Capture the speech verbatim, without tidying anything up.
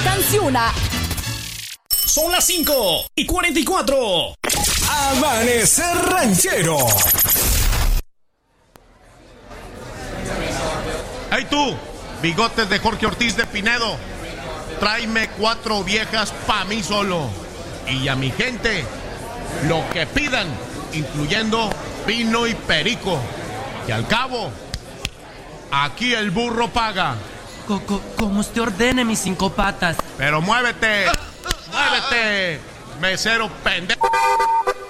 canción. Son las cinco y cuarenta y cuatro. Amanecer Ranchero. ¡Hey tú! Bigotes de Jorge Ortiz de Pinedo. Tráeme cuatro viejas pa' mí solo. Y a mi gente, lo que pidan, incluyendo vino y perico. Y al cabo, aquí el burro paga. Co -co Como usted ordene, mis cinco patas. Pero muévete, muévete, mesero pendejo.